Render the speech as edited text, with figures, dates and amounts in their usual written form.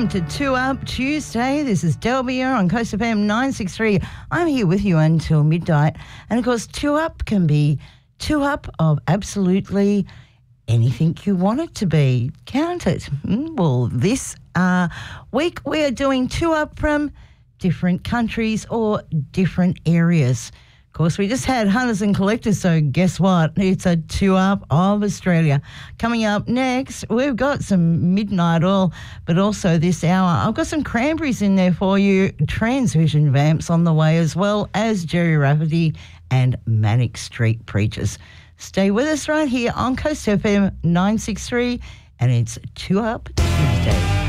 welcome to 2 Up Tuesday. This is Delbia on Coast FM 963. I'm here with you until midnight. And of course, 2 Up can be 2 Up of absolutely anything you want it to be. Count it. Well, this week we are doing 2 Up from different countries or different areas. Of course, we just had Hunters and Collectors, so guess what? It's a 2 Up of Australia. Coming up next, we've got some Midnight Oil, but also this hour, I've got some Cranberries in there for you, Transvision Vamps on the way, as well as Jerry Rafferty and Manic Street Preachers. Stay with us right here on Coast FM 963, and it's 2 Up Tuesday.